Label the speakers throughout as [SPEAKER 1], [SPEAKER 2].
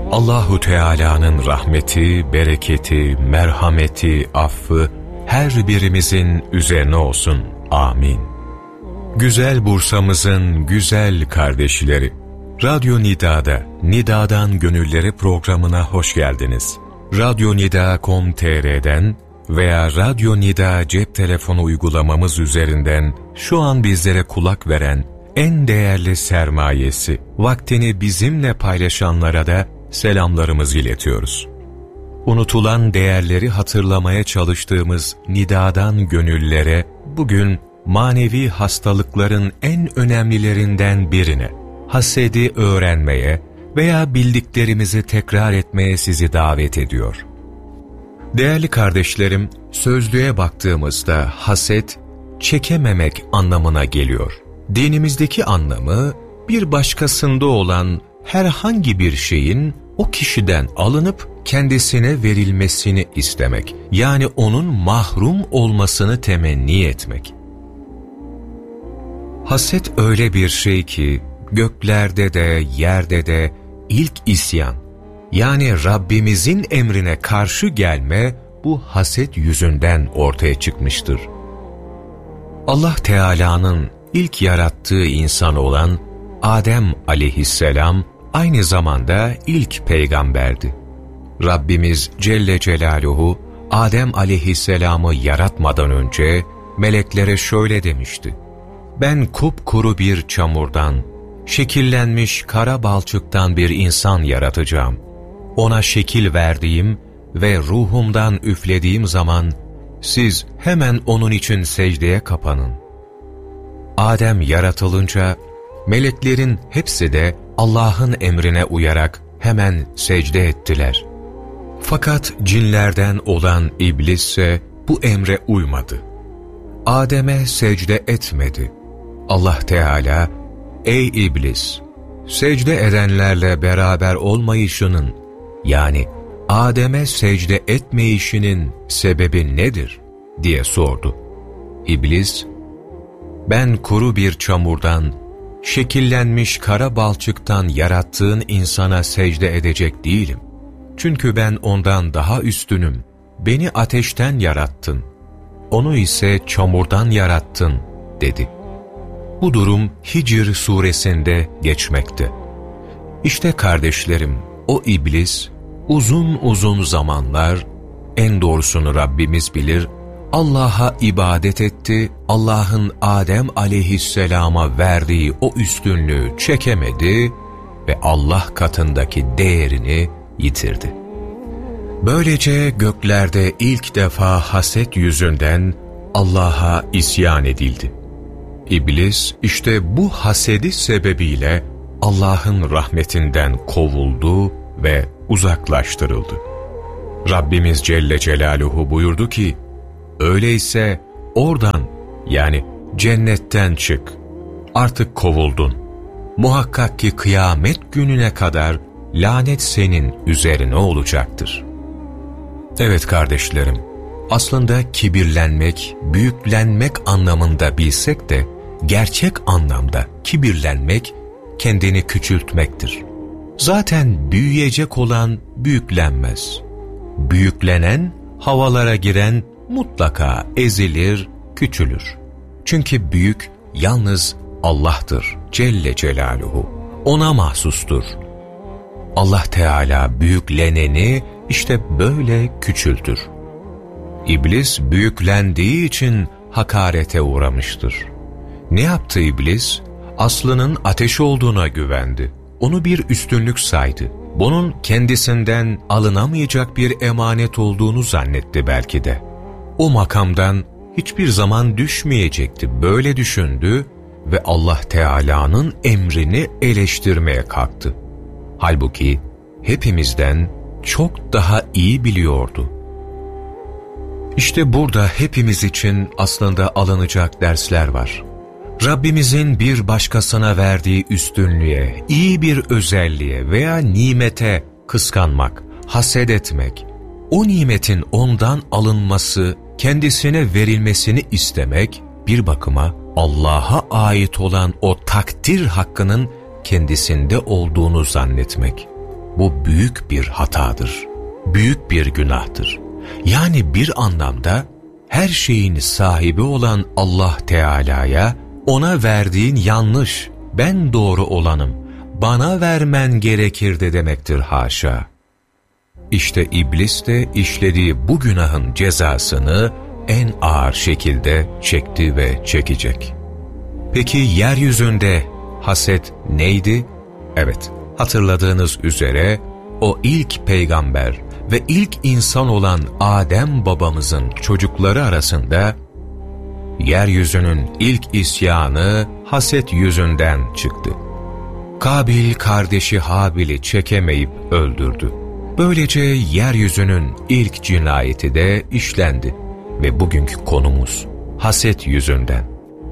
[SPEAKER 1] Allahu Teala'nın rahmeti, bereketi, merhameti, affı her birimizin üzerine olsun. Amin. Güzel Bursa'mızın güzel kardeşleri, Radyo Nida'da Nida'dan Gönüllere programına hoş geldiniz. radyonida.com.tr'den veya Radyo Nida cep telefonu uygulamamız üzerinden şu an bizlere kulak veren en değerli sermayesi, vaktini bizimle paylaşanlara da selamlarımızı iletiyoruz. Unutulan değerleri hatırlamaya çalıştığımız Nida'dan Gönüllere bugün manevi hastalıkların en önemlilerinden birine, hasedi öğrenmeye veya bildiklerimizi tekrar etmeye sizi davet ediyor. Değerli kardeşlerim, sözlüğe baktığımızda haset, çekememek anlamına geliyor. Dinimizdeki anlamı, bir başkasında olan herhangi bir şeyin o kişiden alınıp kendisine verilmesini istemek. Yani onun mahrum olmasını temenni etmek. Haset öyle bir şey ki, göklerde de yerde de ilk isyan, yani Rabbimizin emrine karşı gelme bu haset yüzünden ortaya çıkmıştır. Allah Teala'nın ilk yarattığı insan olan Adem aleyhisselam aynı zamanda ilk peygamberdi. Rabbimiz Celle Celaluhu Adem aleyhisselamı yaratmadan önce meleklere şöyle demişti: "Ben kupkuru bir çamurdan, şekillenmiş kara balçıktan bir insan yaratacağım. Ona şekil verdiğim ve ruhumdan üflediğim zaman siz hemen onun için secdeye kapanın." Adem yaratılınca meleklerin hepsi de Allah'ın emrine uyarak hemen secde ettiler. Fakat cinlerden olan iblis ise bu emre uymadı. Adem'e secde etmedi. Allah Teala, "Ey iblis, secde edenlerle beraber olmayışının, yani Adem'e secde etmeyişinin sebebi nedir?" diye sordu. İblis, "Ben kuru bir çamurdan, şekillenmiş kara balçıktan yarattığın insana secde edecek değilim. Çünkü ben ondan daha üstünüm. Beni ateşten yarattın, onu ise çamurdan yarattın," dedi. Bu durum Hicr suresinde geçmekte. İşte kardeşlerim, o iblis uzun uzun zamanlar, en doğrusunu Rabbimiz bilir, Allah'a ibadet etti, Allah'ın Adem aleyhisselama verdiği o üstünlüğü çekemedi ve Allah katındaki değerini yitirdi. Böylece göklerde ilk defa haset yüzünden Allah'a isyan edildi. İblis işte bu hasedi sebebiyle Allah'ın rahmetinden kovuldu ve uzaklaştırıldı. Rabbimiz Celle Celaluhu buyurdu ki, "Öyleyse oradan, yani cennetten çık. Artık kovuldun. Muhakkak ki kıyamet gününe kadar lanet senin üzerine olacaktır." Evet kardeşlerim, aslında kibirlenmek, büyüklenmek anlamında bilsek de, gerçek anlamda kibirlenmek, kendini küçültmektir. Zaten büyüyecek olan büyüklenmez. Büyüklenen, havalara giren mutlaka ezilir, küçülür. Çünkü büyük yalnız Allah'tır Celle Celaluhu. Ona mahsustur. Allah Teala büyükleneni işte böyle küçültür. İblis büyüklendiği için hakarete uğramıştır. Ne yaptı iblis? Aslının ateş olduğuna güvendi. Onu bir üstünlük saydı. Bunun kendisinden alınamayacak bir emanet olduğunu zannetti belki de. O makamdan hiçbir zaman düşmeyecekti. Böyle düşündü ve Allah Teala'nın emrini eleştirmeye kalktı. Halbuki hepimizden çok daha iyi biliyordu. İşte burada hepimiz için aslında alınacak dersler var. Rabbimizin bir başkasına verdiği üstünlüğe, iyi bir özelliğe veya nimete kıskanmak, haset etmek, o nimetin ondan alınması, kendisine verilmesini istemek, bir bakıma Allah'a ait olan o takdir hakkının kendisinde olduğunu zannetmek. Bu büyük bir hatadır, büyük bir günahtır. Yani bir anlamda her şeyin sahibi olan Allah Teala'ya ona verdiğin yanlış, ben doğru olanım, bana vermen gerekirdi demektir haşa. İşte iblis de işlediği bu günahın cezasını en ağır şekilde çekti ve çekecek. Peki yeryüzünde haset neydi? Evet, hatırladığınız üzere o ilk peygamber ve ilk insan olan Adem babamızın çocukları arasında yeryüzünün ilk isyanı haset yüzünden çıktı. Kabil kardeşi Habil'i çekemeyip öldürdü. Böylece yeryüzünün ilk cinayeti de işlendi ve bugünkü konumuz haset yüzünden.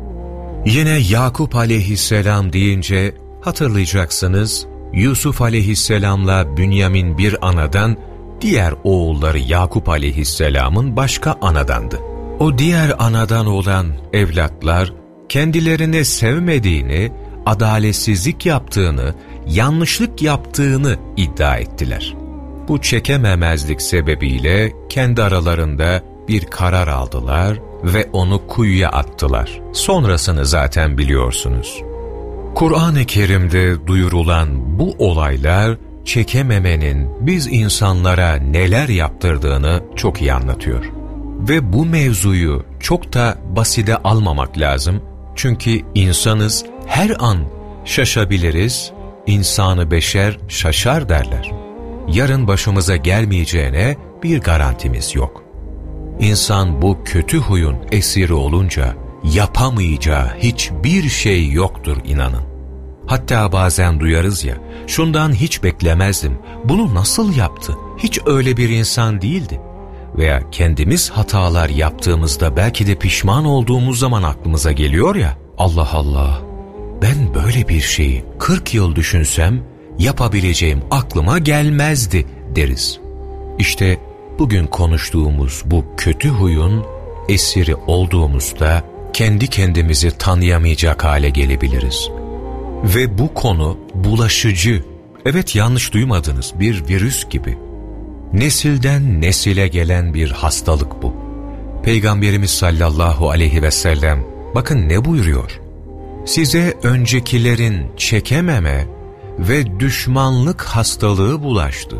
[SPEAKER 1] Yine Yakup aleyhisselam deyince hatırlayacaksınız, Yusuf aleyhisselamla Bünyamin bir anadan, diğer oğulları Yakup aleyhisselamın başka anadandı. O diğer anadan olan evlatlar kendilerini sevmediğini, adaletsizlik yaptığını, yanlışlık yaptığını iddia ettiler. Bu çekememezlik sebebiyle kendi aralarında bir karar aldılar ve onu kuyuya attılar. Sonrasını zaten biliyorsunuz. Kur'an-ı Kerim'de duyurulan bu olaylar çekememenin biz insanlara neler yaptırdığını çok iyi anlatıyor. Ve bu mevzuyu çok da basite almamak lazım. Çünkü insanız, her an şaşabiliriz, insanı beşer şaşar derler. Yarın başımıza gelmeyeceğine bir garantimiz yok. İnsan bu kötü huyun esiri olunca yapamayacağı hiçbir şey yoktur inanın. Hatta bazen duyarız ya, şundan hiç beklemezdim, bunu nasıl yaptı, hiç öyle bir insan değildi. Veya kendimiz hatalar yaptığımızda belki de pişman olduğumuz zaman aklımıza geliyor ya, Allah Allah, ben böyle bir şeyi 40 yıl düşünsem yapabileceğim aklıma gelmezdi deriz. İşte bugün konuştuğumuz bu kötü huyun esiri olduğumuzda kendi kendimizi tanıyamayacak hale gelebiliriz. Ve bu konu bulaşıcı, evet yanlış duymadınız, bir virüs gibi. Nesilden nesile gelen bir hastalık bu. Peygamberimiz sallallahu aleyhi ve sellem bakın ne buyuruyor? Size öncekilerin çekememe ve düşmanlık hastalığı bulaştı.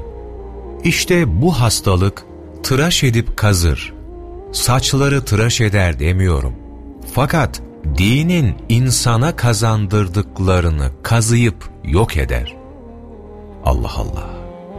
[SPEAKER 1] İşte bu hastalık tıraş edip kazır, saçları tıraş eder demiyorum. Fakat dinin insana kazandırdıklarını kazıyıp yok eder. Allah Allah!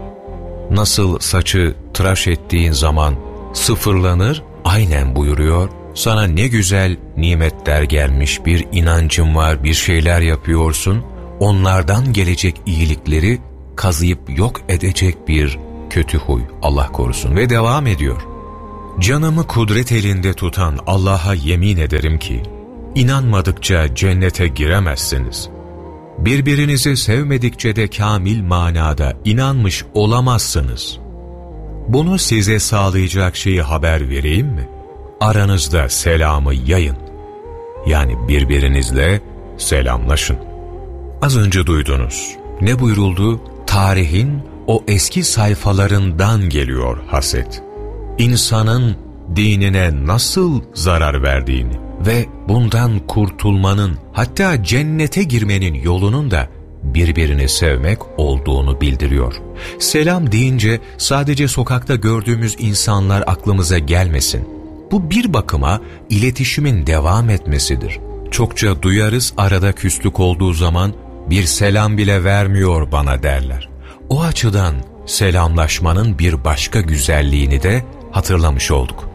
[SPEAKER 1] Nasıl saçı tıraş ettiğin zaman sıfırlanır, aynen buyuruyor. Sana ne güzel nimetler gelmiş, bir inancın var, bir şeyler yapıyorsun. Onlardan gelecek iyilikleri kazıyıp yok edecek bir kötü huy, Allah korusun. Ve devam ediyor. Canımı kudret elinde tutan Allah'a yemin ederim ki, inanmadıkça cennete giremezsiniz. Birbirinizi sevmedikçe de kamil manada inanmış olamazsınız. Bunu size sağlayacak şeyi haber vereyim mi? Aranızda selamı yayın. Yani birbirinizle selamlaşın. Az önce duydunuz. Ne buyuruldu? Tarihin o eski sayfalarından geliyor haset. İnsanın dinine nasıl zarar verdiğini ve bundan kurtulmanın, hatta cennete girmenin yolunun da birbirini sevmek olduğunu bildiriyor. Selam deyince sadece sokakta gördüğümüz insanlar aklımıza gelmesin. Bu bir bakıma iletişimin devam etmesidir. Çokça duyarız, arada küslük olduğu zaman bir selam bile vermiyor bana derler. O açıdan selamlaşmanın bir başka güzelliğini de hatırlamış olduk.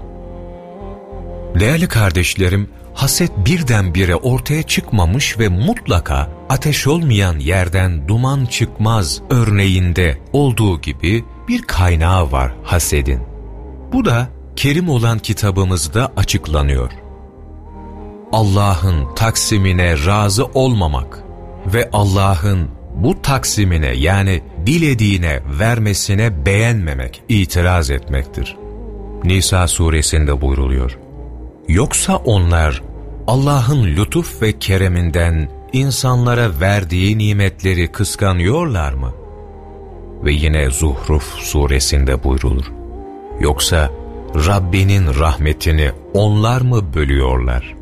[SPEAKER 1] Değerli kardeşlerim, haset birdenbire ortaya çıkmamış ve mutlaka ateş olmayan yerden duman çıkmaz örneğinde olduğu gibi bir kaynağı var hasedin. Bu da Kerim olan kitabımızda açıklanıyor. Allah'ın taksimine razı olmamak ve Allah'ın bu taksimine, yani dilediğine vermesine beğenmemek, itiraz etmektir. Nisa suresinde buyruluyor. Yoksa onlar Allah'ın lütuf ve kereminden insanlara verdiği nimetleri kıskanıyorlar mı? Ve yine Zuhruf suresinde buyrulur. Yoksa Rabbinin rahmetini onlar mı bölüyorlar?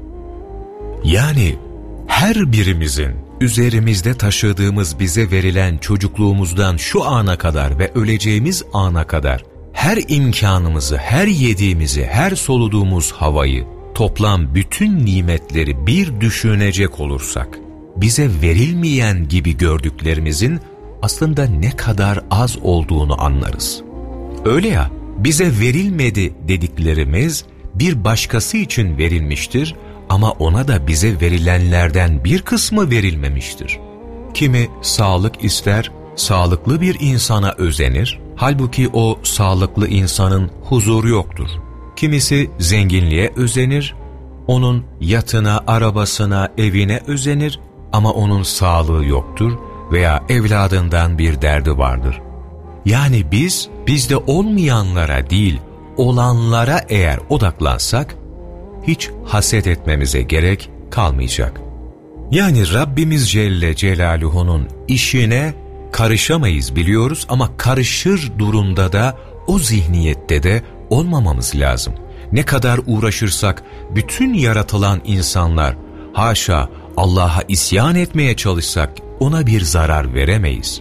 [SPEAKER 1] Yani her birimizin üzerimizde taşıdığımız bize verilen çocukluğumuzdan şu ana kadar ve öleceğimiz ana kadar her imkanımızı, her yediğimizi, her soluduğumuz havayı, toplam bütün nimetleri bir düşünecek olursak, bize verilmeyen gibi gördüklerimizin aslında ne kadar az olduğunu anlarız. Öyle ya, bize verilmedi dediklerimiz bir başkası için verilmiştir ama ona da bize verilenlerden bir kısmı verilmemiştir. Kimi sağlık ister, sağlıklı bir insana özenir, halbuki o sağlıklı insanın huzuru yoktur. Kimisi zenginliğe özenir, onun yatına, arabasına, evine özenir ama onun sağlığı yoktur veya evladından bir derdi vardır. Yani biz, bizde olmayanlara değil, olanlara eğer odaklansak, hiç haset etmemize gerek kalmayacak. Yani Rabbimiz Celle Celaluhu'nun işine karışamayız biliyoruz ama karışır durumda da o zihniyette de olmamamız lazım. Ne kadar uğraşırsak bütün yaratılan insanlar, haşa Allah'a isyan etmeye çalışsak ona bir zarar veremeyiz.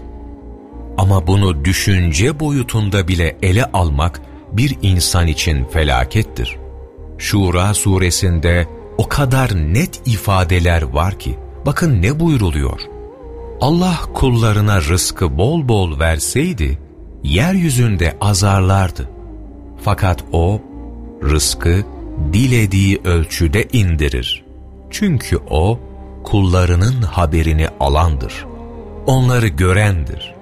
[SPEAKER 1] Ama bunu düşünce boyutunda bile ele almak bir insan için felakettir. Şura suresinde o kadar net ifadeler var ki, bakın ne buyruluyor. Allah kullarına rızkı bol bol verseydi, yeryüzünde azarlardı. Fakat O, rızkı dilediği ölçüde indirir. Çünkü O, kullarının haberini alandır. Onları görendir.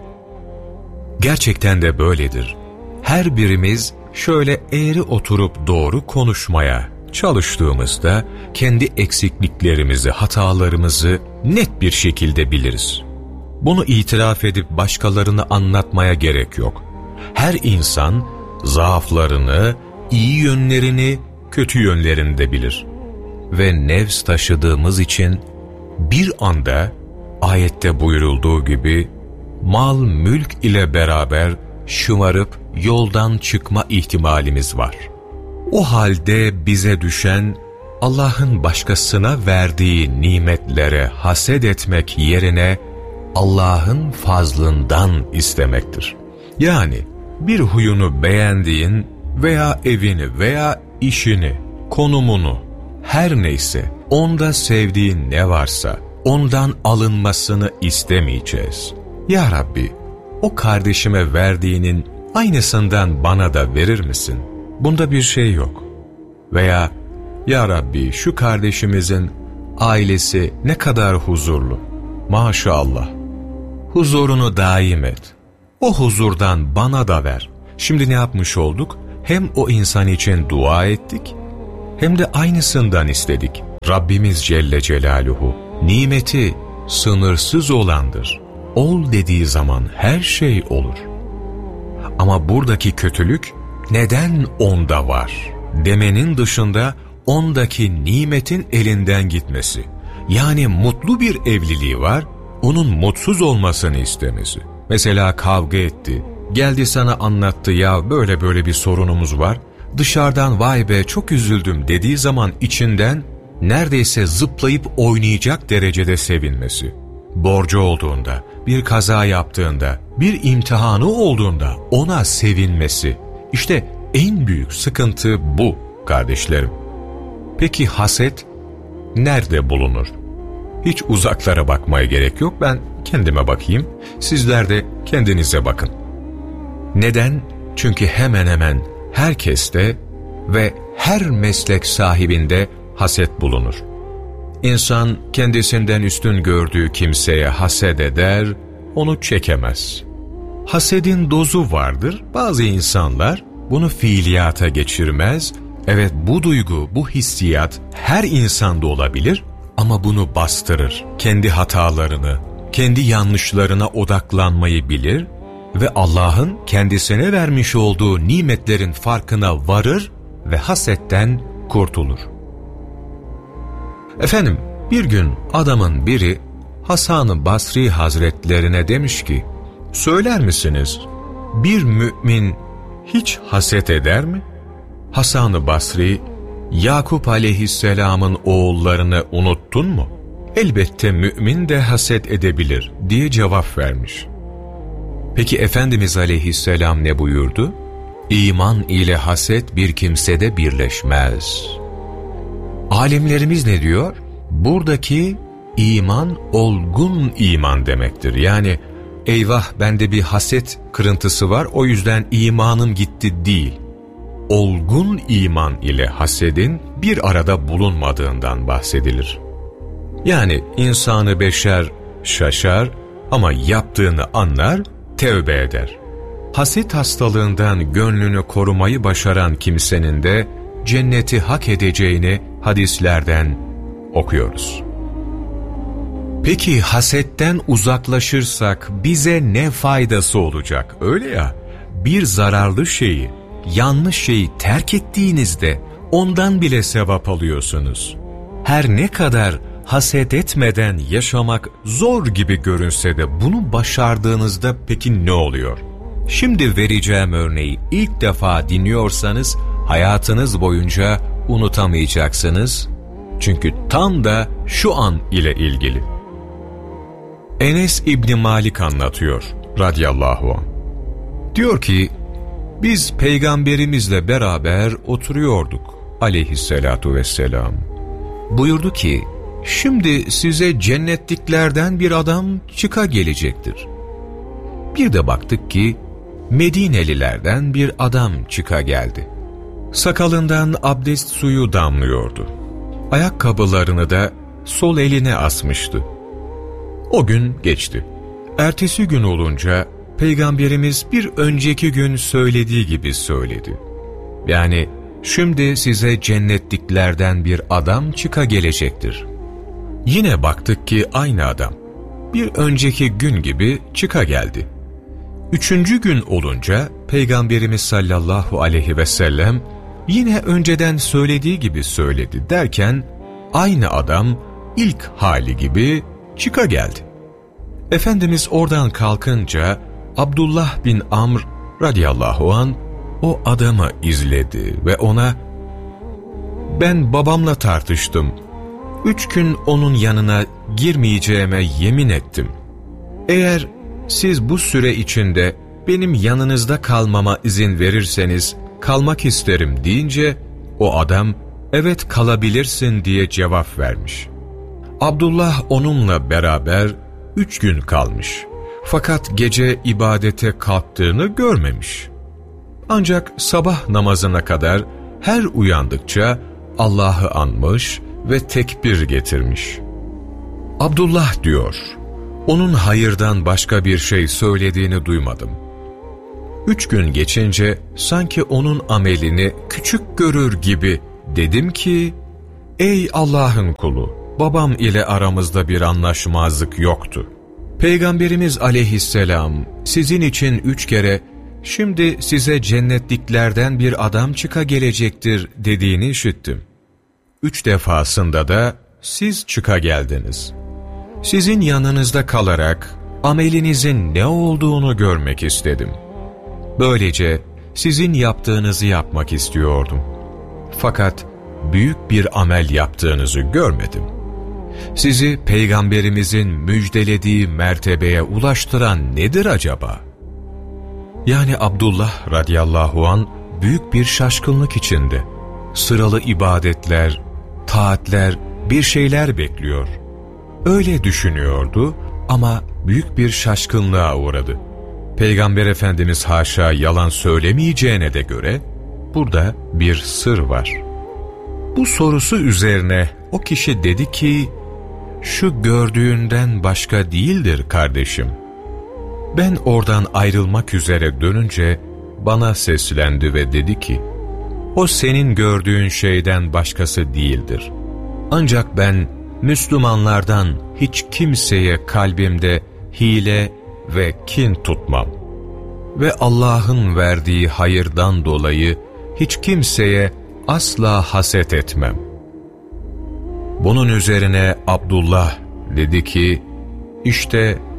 [SPEAKER 1] Gerçekten de böyledir. Her birimiz şöyle eğri oturup doğru konuşmaya çalıştığımızda kendi eksikliklerimizi, hatalarımızı net bir şekilde biliriz. Bunu itiraf edip başkalarına anlatmaya gerek yok. Her insan zaaflarını, iyi yönlerini, kötü yönlerini de bilir. Ve nefs taşıdığımız için bir anda ayette buyurulduğu gibi mal mülk ile beraber şımarıp yoldan çıkma ihtimalimiz var. O halde bize düşen Allah'ın başkasına verdiği nimetlere haset etmek yerine Allah'ın fazlından istemektir. Yani bir huyunu beğendiğin veya evini veya işini, konumunu, her neyse onda sevdiğin ne varsa ondan alınmasını istemeyeceğiz. Ya Rabbi, o kardeşime verdiğinin aynısından bana da verir misin? Bunda bir şey yok. Veya Ya Rabbi, şu kardeşimizin ailesi ne kadar huzurlu. Maşallah. Huzurunu daim et. O huzurdan bana da ver. Şimdi ne yapmış olduk? Hem o insan için dua ettik, hem de aynısından istedik. Rabbimiz Celle Celaluhu nimeti sınırsız olandır. Ol dediği zaman her şey olur. Ama buradaki kötülük neden onda var demenin dışında ondaki nimetin elinden gitmesi. Yani mutlu bir evliliği var, onun mutsuz olmasını istemesi. Mesela kavga etti, geldi sana anlattı, ya böyle böyle bir sorunumuz var. Dışarıdan vay be çok üzüldüm dediği zaman içinden neredeyse zıplayıp oynayacak derecede sevinmesi. Borcu olduğunda, bir kaza yaptığında, bir imtihanı olduğunda ona sevinmesi. İşte en büyük sıkıntı bu kardeşlerim. Peki haset nerede bulunur? Hiç uzaklara bakmaya gerek yok. Ben kendime bakayım. Sizler de kendinize bakın. Neden? Çünkü hemen hemen herkeste ve her meslek sahibinde haset bulunur. İnsan kendisinden üstün gördüğü kimseye haset eder, onu çekemez. Hasedin dozu vardır. Bazı insanlar bunu fiiliyata geçirmez. Evet, bu duygu, bu hissiyat her insanda olabilir ama bunu bastırır. Kendi hatalarını, kendi yanlışlarına odaklanmayı bilir ve Allah'ın kendisine vermiş olduğu nimetlerin farkına varır ve hasetten kurtulur. Efendim, bir gün adamın biri Hasan-ı Basri Hazretlerine demiş ki, Söyler misiniz, bir mümin hiç haset eder mi? Hasan-ı Basri, Yakup aleyhisselamın oğullarını unuttun mu? Elbette mümin de haset edebilir diye cevap vermiş. Peki Efendimiz aleyhisselam ne buyurdu? İman ile haset bir kimsede birleşmez. Alimlerimiz ne diyor? Buradaki iman olgun iman demektir. Yani eyvah bende bir haset kırıntısı var, o yüzden imanım gitti değil. Olgun iman ile hasedin bir arada bulunmadığından bahsedilir. Yani insanı beşer şaşar ama yaptığını anlar, tevbe eder. Haset hastalığından gönlünü korumayı başaran kimsenin de cenneti hak edeceğini hadislerden okuyoruz. Peki hasetten uzaklaşırsak bize ne faydası olacak? Öyle ya, bir zararlı şeyi, yanlış şeyi terk ettiğinizde ondan bile sevap alıyorsunuz. Her ne kadar haset etmeden yaşamak zor gibi görünse de bunu başardığınızda peki ne oluyor? Şimdi vereceğim örneği ilk defa dinliyorsanız hayatınız boyunca unutamayacaksınız. Çünkü tam da şu an ile ilgili. Enes İbni Malik anlatıyor radıyallahu anh. Diyor ki, biz peygamberimizle beraber oturuyorduk aleyhissalatu vesselam. Buyurdu ki, şimdi size cennetliklerden bir adam çıka gelecektir. Bir de baktık ki Medinelilerden bir adam çıka geldi. Sakalından abdest suyu damlıyordu. Ayakkabılarını da sol eline asmıştı. O gün geçti. Ertesi gün olunca Peygamberimiz bir önceki gün söylediği gibi söyledi. Yani şimdi size cennetliklerden bir adam çıka gelecektir. Yine baktık ki aynı adam bir önceki gün gibi çıka geldi. Üçüncü gün olunca Peygamberimiz sallallahu aleyhi ve sellem yine önceden söylediği gibi söyledi derken aynı adam ilk hali gibi çıka geldi. Efendimiz oradan kalkınca Abdullah bin Amr radıyallahu an o adamı izledi ve ona "Ben babamla tartıştım. 3 gün onun yanına girmeyeceğime yemin ettim. Eğer siz bu süre içinde benim yanınızda kalmama izin verirseniz kalmak isterim" deyince o adam "Evet, kalabilirsin" diye cevap vermiş. Abdullah onunla beraber 3 gün kalmış. Fakat gece ibadete kalktığını görmemiş. Ancak sabah namazına kadar her uyandıkça Allah'ı anmış ve tekbir getirmiş. Abdullah diyor, onun hayırdan başka bir şey söylediğini duymadım. 3 gün geçince sanki onun amelini küçük görür gibi dedim ki, ey Allah'ın kulu, babam ile aramızda bir anlaşmazlık yoktu. Peygamberimiz aleyhisselam sizin için 3 kere şimdi size cennetliklerden bir adam çıka gelecektir dediğini işittim. 3 defasında da siz çıka geldiniz. Sizin yanınızda kalarak amelinizin ne olduğunu görmek istedim. Böylece sizin yaptığınızı yapmak istiyordum. Fakat büyük bir amel yaptığınızı görmedim. Sizi Peygamberimizin müjdelediği mertebeye ulaştıran nedir acaba? Yani Abdullah radıyallahu an büyük bir şaşkınlık içinde. Sıralı ibadetler, taatler, bir şeyler bekliyor. Öyle düşünüyordu ama büyük bir şaşkınlığa uğradı. Peygamber Efendimiz haşa yalan söylemeyeceğine de göre burada bir sır var. Bu sorusu üzerine o kişi dedi ki, şu gördüğünden başka değildir kardeşim. Ben oradan ayrılmak üzere dönünce bana seslendi ve dedi ki, o senin gördüğün şeyden başkası değildir. Ancak ben Müslümanlardan hiç kimseye kalbimde hile ve kin tutmam. Ve Allah'ın verdiği hayırdan dolayı hiç kimseye asla haset etmem. Bunun üzerine Abdullah dedi ki, işte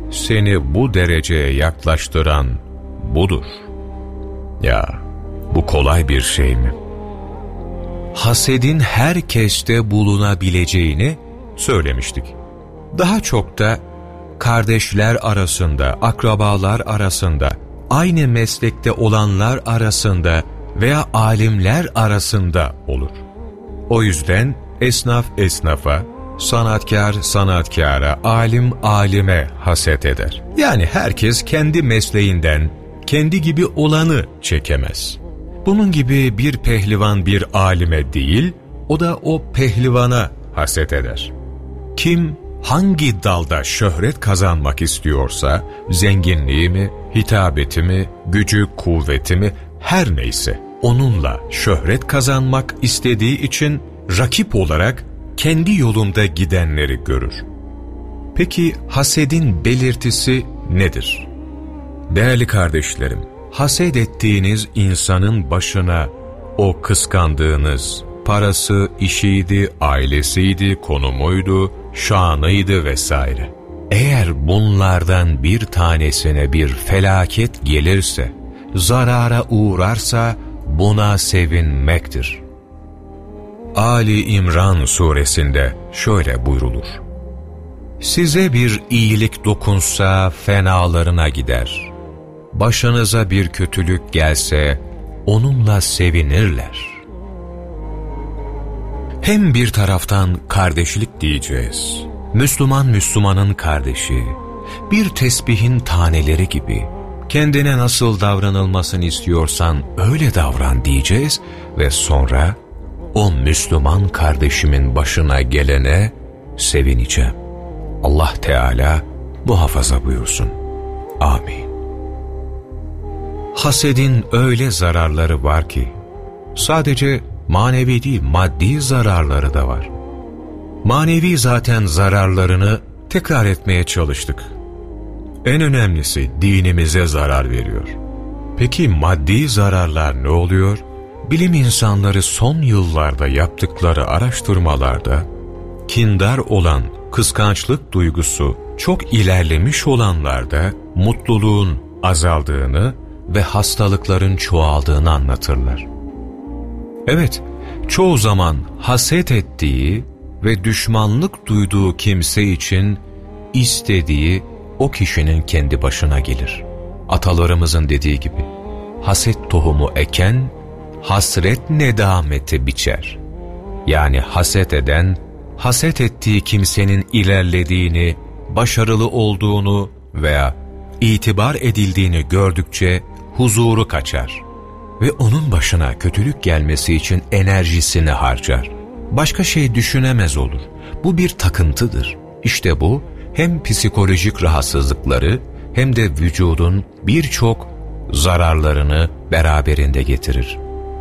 [SPEAKER 1] seni bu dereceye yaklaştıran budur. Ya, bu kolay bir şey mi? Hasedin herkeste bulunabileceğini söylemiştik. Daha çok da kardeşler arasında, akrabalar arasında, aynı meslekte olanlar arasında veya alimler arasında olur. O yüzden esnaf esnafa, sanatkar sanatkara, alim alime haset eder. Yani herkes kendi mesleğinden, kendi gibi olanı çekemez. Bunun gibi bir pehlivan bir alime değil, o da o pehlivana haset eder. Kim hangi dalda şöhret kazanmak istiyorsa, zenginliği mi, hitabeti mi, gücü, kuvveti mi, her neyse, onunla şöhret kazanmak istediği için rakip olarak kendi yolunda gidenleri görür. Peki hasedin belirtisi nedir? Değerli kardeşlerim, haset ettiğiniz insanın başına o kıskandığınız, parası, işiydi, ailesiydi, konumuydu, şanıydı vesaire. Eğer bunlardan bir tanesine bir felaket gelirse, zarara uğrarsa buna sevinmektir. Ali İmran suresinde şöyle buyrulur: size bir iyilik dokunsa fenalarına gider. Başınıza bir kötülük gelse onunla sevinirler. Hem bir taraftan kardeşlik diyeceğiz. Müslüman Müslümanın kardeşi, bir tesbihin taneleri gibi. Kendine nasıl davranılmasını istiyorsan öyle davran diyeceğiz ve sonra o Müslüman kardeşimin başına gelene sevineceğim. Allah Teala muhafaza buyursun. Amin. Hasedin öyle zararları var ki, sadece manevi değil, maddi zararları da var. Manevi zaten zararlarını tekrar etmeye çalıştık. En önemlisi dinimize zarar veriyor. Peki maddi zararlar ne oluyor? Bilim insanları son yıllarda yaptıkları araştırmalarda, kindar olan, kıskançlık duygusu çok ilerlemiş olanlarda mutluluğun azaldığını ve hastalıkların çoğaldığını anlatırlar. Evet, çoğu zaman haset ettiği ve düşmanlık duyduğu kimse için istediği o kişinin kendi başına gelir. Atalarımızın dediği gibi, haset tohumu eken, hasret nedameti biçer. Yani haset eden, haset ettiği kimsenin ilerlediğini, başarılı olduğunu veya itibar edildiğini gördükçe huzuru kaçar ve onun başına kötülük gelmesi için enerjisini harcar. Başka şey düşünemez olur. Bu bir takıntıdır. İşte bu hem psikolojik rahatsızlıkları hem de vücudun birçok zararlarını beraberinde getirir.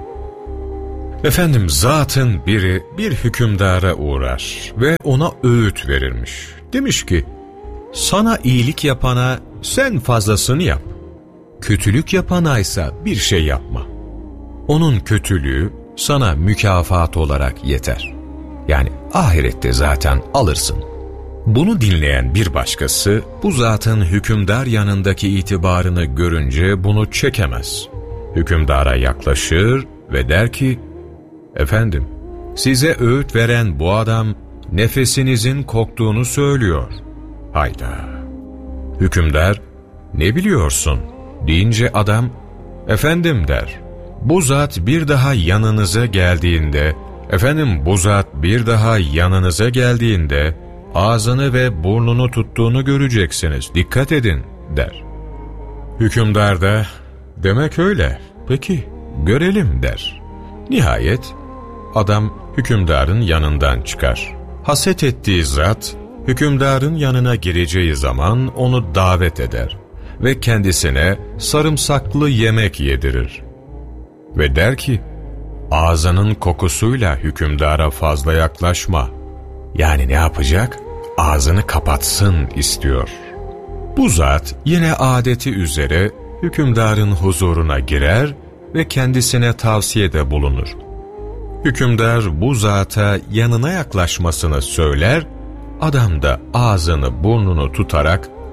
[SPEAKER 1] Efendim, zatın biri bir hükümdara uğrar ve ona öğüt verirmiş. Demiş ki, sana iyilik yapana sen fazlasını yap. Kötülük yapanaysa bir şey yapma. Onun kötülüğü sana mükafat olarak yeter. Yani ahirette zaten alırsın. Bunu dinleyen bir başkası bu zatın hükümdar yanındaki itibarını görünce bunu çekemez. Hükümdara yaklaşır ve der ki, efendim, size öğüt veren bu adam nefesinizin koktuğunu söylüyor. Hayda! Hükümdar, ne biliyorsun deyince adam, efendim der, bu zat bir daha yanınıza geldiğinde, efendim bu zat bir daha yanınıza geldiğinde ağzını ve burnunu tuttuğunu göreceksiniz, dikkat edin der. Hükümdar da, demek öyle, peki görelim der. Nihayet adam hükümdarın yanından çıkar. Haset ettiği zat hükümdarın yanına gireceği zaman onu davet eder ve kendisine sarımsaklı yemek yedirir. Ve der ki, ağzının kokusuyla hükümdara fazla yaklaşma. Yani ne yapacak? Ağzını kapatsın istiyor. Bu zat yine adeti üzere hükümdarın huzuruna girer ve kendisine tavsiyede bulunur. Hükümdar bu zata yanına yaklaşmasını söyler, adam da ağzını burnunu tutarak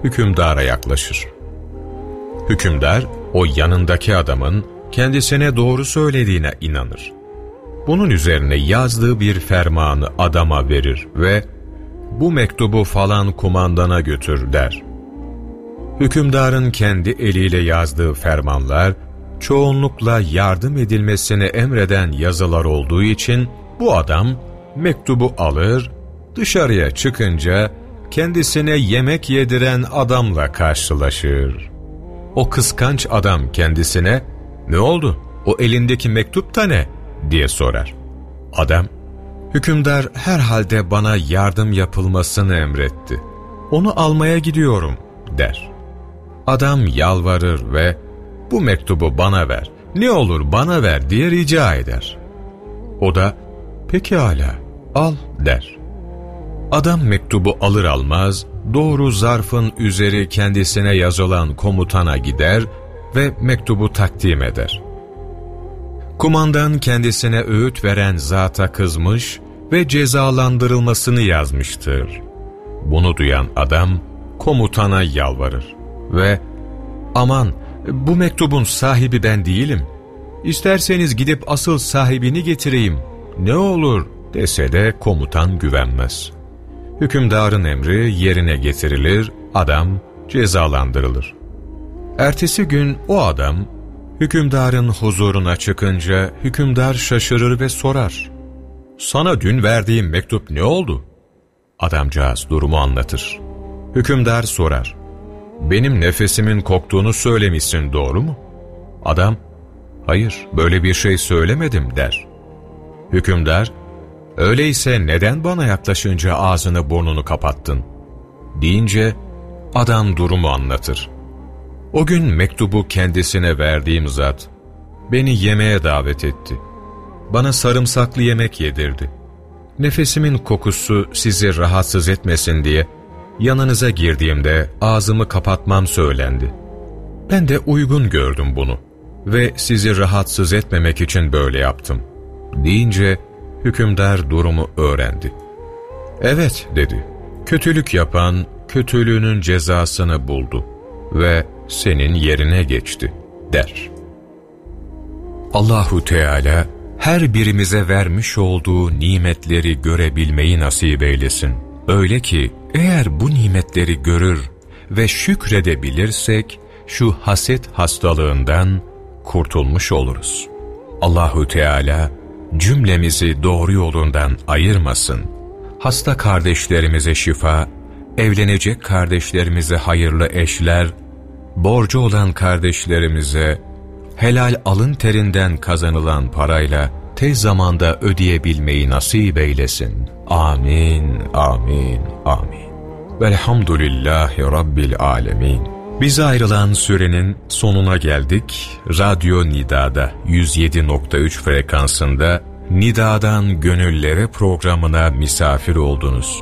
[SPEAKER 1] hükümdara yaklaşır. Hükümdar, o yanındaki adamın kendisine doğru söylediğine inanır. Bunun üzerine yazdığı bir fermanı adama verir ve "Bu mektubu falan kumandana götür" der. Hükümdarın kendi eliyle yazdığı fermanlar, çoğunlukla yardım edilmesini emreden yazılar olduğu için bu adam mektubu alır, dışarıya çıkınca kendisine yemek yediren adamla karşılaşır. O kıskanç adam kendisine "Ne oldu? O elindeki mektup da ne?" diye sorar. Adam, "Hükümdar herhalde bana yardım yapılmasını emretti. Onu almaya gidiyorum" der. Adam yalvarır ve "Bu mektubu bana ver, ne olur bana ver" diye rica eder. O da "Pekâlâ, al" der. Adam mektubu alır almaz doğru zarfın üzeri kendisine yazılan komutana gider ve mektubu takdim eder. Kumandan kendisine öğüt veren zata kızmış ve cezalandırılmasını yazmıştır. Bunu duyan adam komutana yalvarır ve "Aman, bu mektubun sahibi ben değilim. İsterseniz gidip asıl sahibini getireyim, ne olur" dese de komutan güvenmez. Hükümdarın emri yerine getirilir, adam cezalandırılır. Ertesi gün o adam hükümdarın huzuruna çıkınca hükümdar şaşırır ve sorar: "Sana dün verdiğim mektup ne oldu?" Adamcağız durumu anlatır. Hükümdar sorar: "Benim nefesimin koktuğunu söylemişsin, doğru mu?" Adam, "Hayır, böyle bir şey söylemedim" der. Hükümdar, "Öyleyse neden bana yaklaşınca ağzını burnunu kapattın?" deyince adam durumu anlatır. "O gün mektubu kendisine verdiğim zat beni yemeğe davet etti. Bana sarımsaklı yemek yedirdi. Nefesimin kokusu sizi rahatsız etmesin diye yanınıza girdiğimde ağzımı kapatmam söylendi. Ben de uygun gördüm bunu ve sizi rahatsız etmemek için böyle yaptım" deyince hükümdar durumu öğrendi. "Evet" dedi, "kötülük yapan kötülüğünün cezasını buldu ve senin yerine geçti" der. Allahu Teala her birimize vermiş olduğu nimetleri görebilmeyi nasip eylesin. Öyle ki eğer bu nimetleri görür ve şükredebilirsek şu haset hastalığından kurtulmuş oluruz. Allahu Teala cümlemizi doğru yolundan ayırmasın. Hasta kardeşlerimize şifa, evlenecek kardeşlerimize hayırlı eşler, borcu olan kardeşlerimize helal alın terinden kazanılan parayla tez zamanda ödeyebilmeyi nasip eylesin. Amin, amin, amin. Velhamdülillahi Rabbil alemin. Bize ayrılan sürenin sonuna geldik. Radyo Nida'da 107.3 frekansında Nida'dan Gönüllere programına misafir oldunuz.